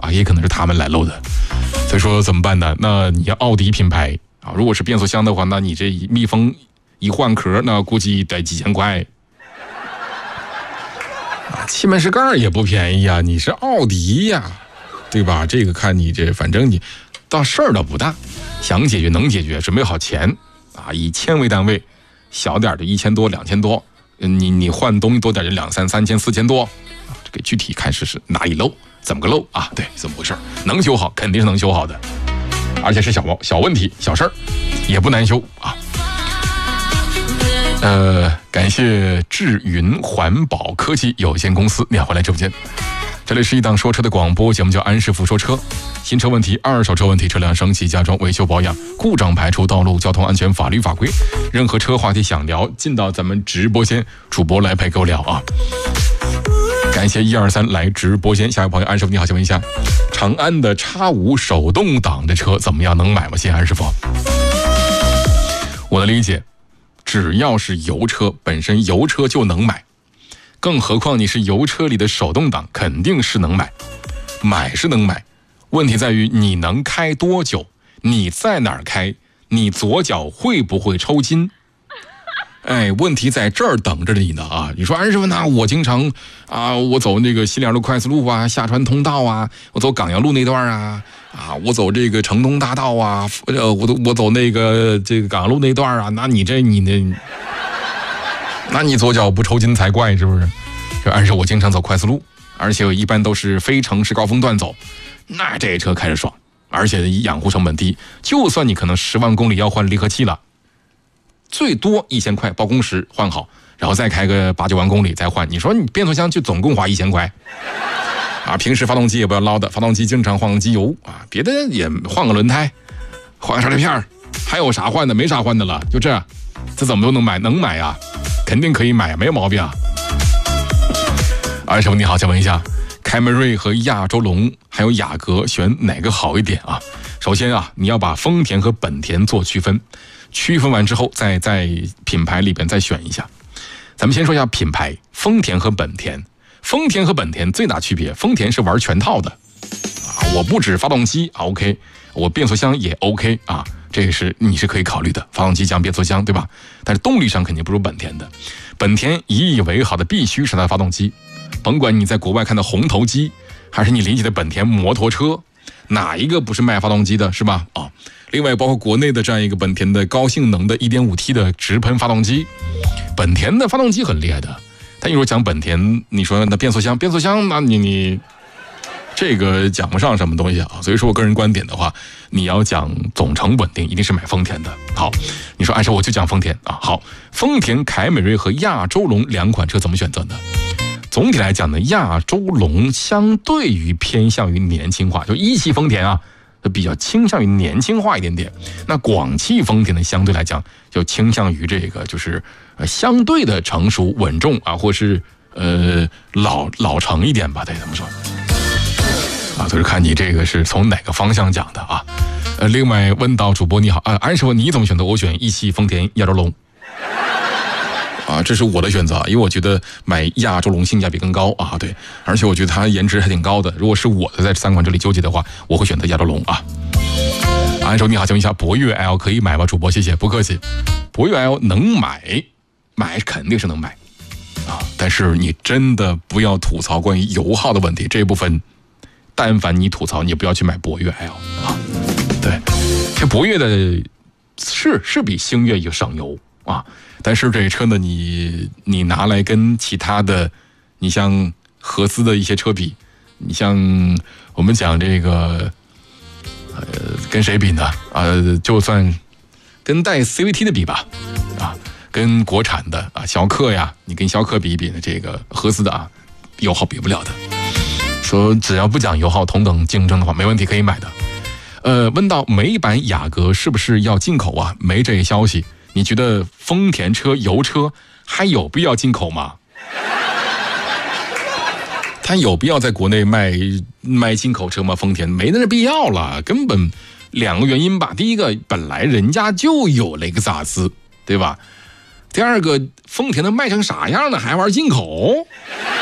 啊，也可能是他们来漏的。所以说怎么办呢？那你要奥迪品牌啊，如果是变速箱的话，那你这密封一换壳，那估计得几千块。气门室盖也不便宜啊，你是奥迪呀，对吧？这个看你这，反正你到事儿倒不大，想解决能解决，准备好钱啊，以千为单位，小点就1000多、2000多，你换东西多点就2、3、3000、4000多，这个具体看是哪里漏，怎么个漏啊？对，怎么回事？能修好肯定是能修好的，而且是小问题、小事儿，也不难修啊。感谢智云环保科技有限公司，你好，欢迎来直播间。这里是一档说车的广播节目，叫安师傅说车。新车问题、二手车问题、车辆升级、加装、维修保养、故障排除、道路交通安全、法律法规，任何车话题想聊，进到咱们直播间，主播来陪各位聊啊。感谢123来直播间。下一位朋友安师傅你好，请问一下，长安的X5手动挡的车怎么样，能买吗？谢谢安师傅。我的理解，只要是油车，本身油车就能买，更何况你是油车里的手动挡，肯定是能买。买是能买，问题在于你能开多久，你在哪儿开，你左脚会不会抽筋。问题在这儿等着你呢啊！你说安师傅，那我经常我走那个西凉路快速路啊，下川通道啊，我走港阳路那段啊，我走这个城东大道啊，我走那个这个港阳路那段啊，那你左脚不抽筋才怪，是不是？这安师傅我经常走快速路，而且我一般都是非城市高峰段走，那这车开着爽，而且养护成本低，就算你可能10万公里要换离合器了，最多1000块包工时换好，然后再开个8、9万公里再换。你说你变速箱就总共花1000块平时发动机也不要捞的，发动机经常换个机油别的也换个轮胎，换个刹车片，还有啥换的？没啥换的了，就这怎么都能买？能买啊，肯定可以买，没有毛病啊。安师傅你好，请问一下，凯美瑞和亚洲龙还有雅阁选哪个好一点啊？首先你要把丰田和本田做区分，区分完之后再在品牌里边再选一下。咱们先说一下品牌，丰田和本田。丰田和本田最大区别，丰田是玩全套的我不止发动机OK， 我变速箱也 OK 这个是你是可以考虑的，发动机加变速箱对吧？但是动力上肯定不如本田的。本田引以为豪的必须是它的发动机，甭管你在国外看到红头机，还是你理解的本田摩托车，哪一个不是卖发动机的，是吧？另外包括国内的这样一个本田的高性能的 1.5T 的直喷发动机，本田的发动机很厉害的。但你说讲本田，你说那变速箱那你这个讲不上什么东西所以说我个人观点的话，你要讲总成稳定，一定是买丰田的。好，你说我就讲丰田好，丰田凯美瑞和亚洲龙两款车怎么选择呢？总体来讲呢，亚洲龙相对于偏向于年轻化，就一汽丰田比较倾向于年轻化一点点。那广汽丰田呢，相对来讲就倾向于这个就是相对的成熟稳重或是老成一点吧，得这么说就是看你这个是从哪个方向讲的另外问到主播你好安师傅你怎么选择？我选一汽丰田亚洲龙这是我的选择，因为我觉得买亚洲龙性价比更高对，而且我觉得它颜值还挺高的。如果是我在3款这里纠结的话，我会选择亚洲龙安师傅你好，请问一下，博越 L 可以买吗？主播谢谢，不客气。博越 L 能买肯定是能买但是你真的不要吐槽关于油耗的问题，这部分但凡你吐槽，你不要去买博越 L 对，这博越的是比星越有省油但是这车呢，你拿来跟其他的，你像合资的一些车比，你像我们讲这个跟谁比呢就算跟带 CVT 的比吧跟国产的逍客呀，你跟逍客比一比呢，这个合资的油耗比不了的。说只要不讲油耗，同等竞争的话，没问题，可以买的。问到美版雅阁是不是要进口没这个消息。你觉得丰田车油车还有必要进口吗？它有必要在国内卖进口车吗？丰田没那必要了，根本2个原因吧。第一个，本来人家就有雷克萨斯，对吧？第二个，丰田的卖成啥样了还玩进口？